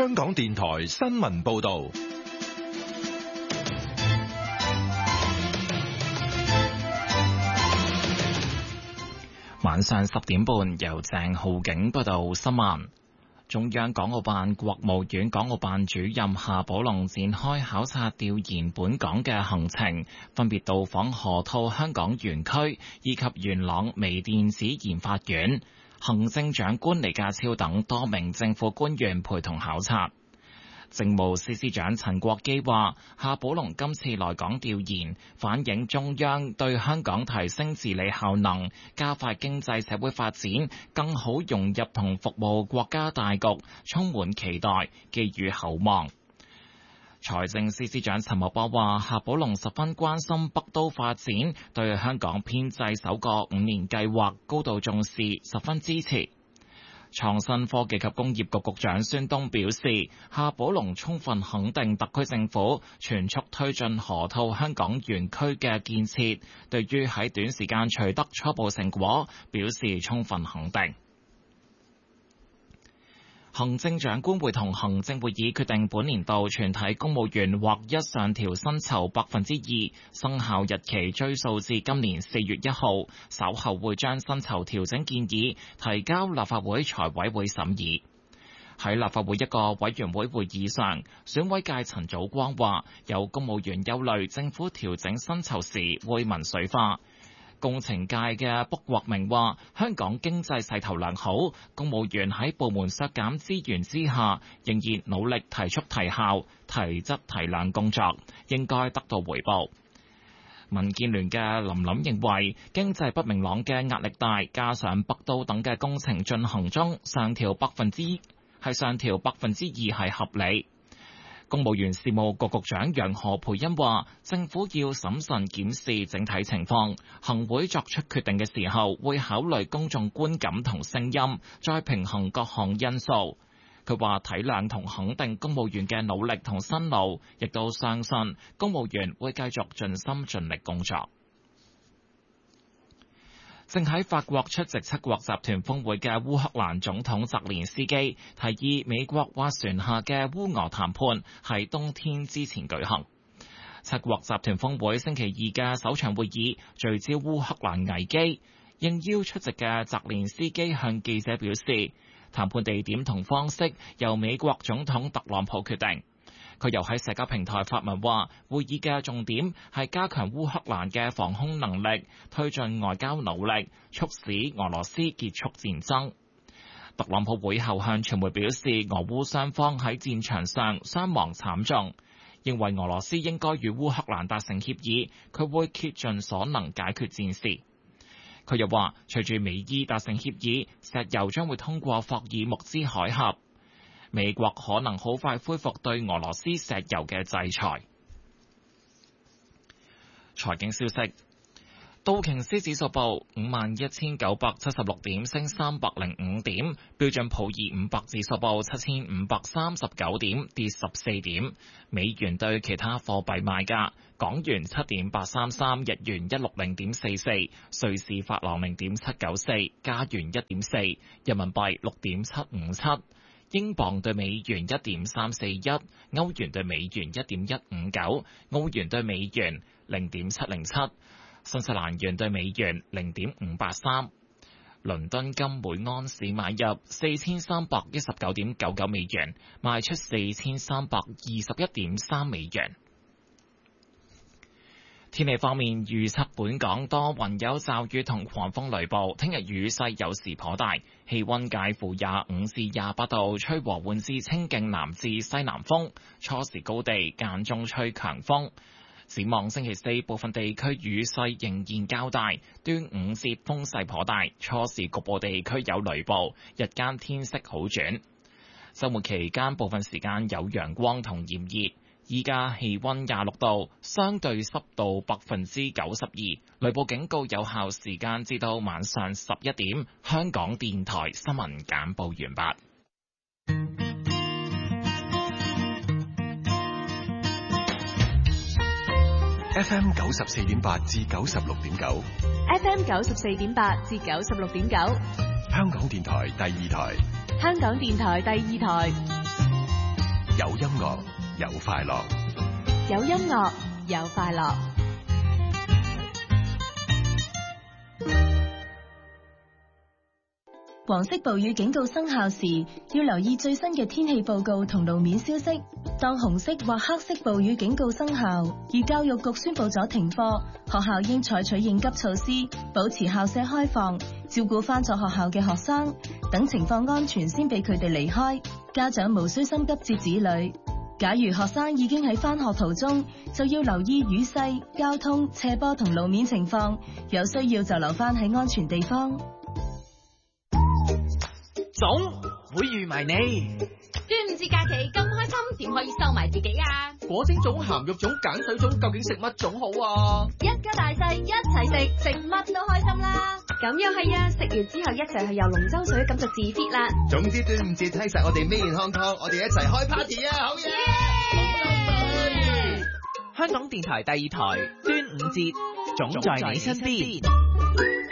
香港電台新聞報道。 晚上10點半，由鄭浩景報道新聞。中央港澳辦、國務院港澳辦主任夏寶龍展開考察調研本港嘅行程，分別到訪河套香港園區以及元朗微電子研發園。行政長官李家超等多名政府官員陪同考察。政務司司長陳國基話，夏寶龍今次來港調研，反映中央對香港提升治理效能、加快經濟社會發展、更好融入同服務國家大局充滿期待，寄予厚望。財政司司長陳茂波話，夏寶龍十分關心北都發展，對香港編制首個5年計劃高度重視，十分支持。創新科技及工業局局長孫東表示，夏寶龍充分肯定特區政府全速推進河套香港園區嘅建設，對於喺短時間取得初步成果，表示充分肯定。行政長官會同行政會議決定本年度全體公務員劃一上調薪酬 2%， 生效日期追溯至今年4月1號，稍後會將薪酬調整建議提交立法會財委會審議。喺立法會一個委員會會議上，選委界陳祖光話，有公務員憂慮政府調整薪酬時會民粹化。工程界嘅卜國明話，香港經濟勢頭良好，公務員喺部門削減資源之下，仍然努力提速提效、提質提量工作，應該得到回報。民建聯嘅林琳認為，經濟不明朗嘅壓力大，加上北都等嘅工程進行中，上調2%係合理。公務員事務局局長楊何蓓茵話，政府要審慎檢視整體情況，行會作出決定嘅時候會考慮公眾觀感同聲音，再平衡各項因素。佢話體諒同肯定公務員嘅努力同辛勞，亦都相信公務員會繼續盡心盡力工作。正喺法國出席七國集團峰會嘅烏克蘭總統澤連斯基提議美國斡旋下嘅烏俄談判喺冬天之前舉行。七國集團峰會星期二嘅首場會議聚焦烏克蘭危機，應邀出席嘅澤連斯基向記者表示，談判地點同方式由美國總統特朗普決定。佢又喺社交平台發文話，會議嘅重點係加強烏克蘭嘅防空能力，推進外交努力，促使俄羅斯結束戰爭。特朗普會後向傳媒表示，俄烏雙方喺戰場上傷亡慘重，認為俄羅斯應該與烏克蘭達成協議，佢會竭盡所能解決戰事。佢又話，隨住美伊達成協議，石油將會通過霍爾木茲海峽。美國可能好快恢復對俄羅斯石油嘅制裁。財經消息，道瓊斯指數報51,976點，升305點；標準普爾500指數報7,539點，跌14點。美元對其他貨幣賣價：港元7.833，日元160.44，瑞士法郎0.794，加元1.4，人民幣6.757。英鎊對美元1.341，歐元對美元1.159，澳元對美元0.707，新西蘭元對美元0.583。倫敦金每安士買入4319.99美元，賣出4321.3美元。天氣方面，預測本港多雲有驟雨同狂風雷暴，聽日雨勢有時頗大，氣溫介乎25至28度，吹和緩至清勁南至西南風，初時高地間中吹強風。展望星期四，部分地區雨勢仍然較大，端午節風勢頗大，初時局部地區有雷暴，日間天色好轉。週末期間部分時間有陽光同炎熱。依家氣溫26度，相對濕度92%，雷暴警告有效時間至到晚上11點。香港電台新聞簡報完畢。 FM 94.8至96.9 ，FM 94.8至96.9， 香港電台第二台， 香港電台第二台。 有音樂，有快樂。 有音樂，有快樂。 黃色暴雨警告生效時，要留意最新嘅天氣報告同路面消息。當紅色或黑色暴雨警告生效，而教育局宣布咗停課，學校應採取應急措施，保持校舍開放，照顧返咗學校嘅學生，等情況安全先俾佢哋離開。家長無需心急接子女。假如學生已經喺返學途中，就要留意雨勢、交通、斜坡同路面情況，有需要就留返喺安全地方。 總會預埋你。 端午節假期咁開心，點可以收埋自己啊？ 果蒸粽、鹹肉粽、鹼水粽，究竟食乜粽好啊？ 一家大細一齊食，食乜都開心啦！咁又係啊，食完之後一齊去游龍舟水，咁就自 fit 啦。 總之端午節睇實我哋面康康，我哋一齊開 party 啊！好嘢！ 香港電台第2台端午節，總在你身邊。